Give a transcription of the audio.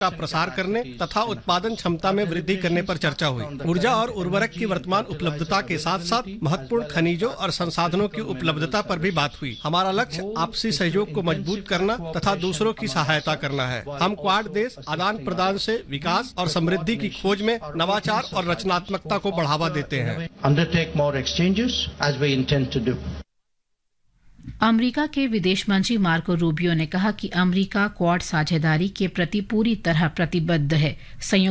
का प्रसार करने तथा उत्पादन क्षमता में वृद्धि करने पर चर्चा हुई। ऊर्जा और उर्वरक की वर्तमान उपलब्धता के साथ साथ महत्वपूर्ण खनिजों और संसाधनों की उपलब्धता पर भी बात हुई। हमारा लक्ष्य आपसी सहयोग को मजबूत करना तथा दूसरों की सहायता करना है। हम क्वाड देश आदान प्रदान से विकास और समृद्धि की खोज में नवाचार और रचनात्मकता को बढ़ावा देते हैं। अमेरिका के विदेश मंत्री मार्को रूबियो ने कहा कि अमेरिका क्वाड साझेदारी के प्रति पूरी तरह प्रतिबद्ध है। संयुक्त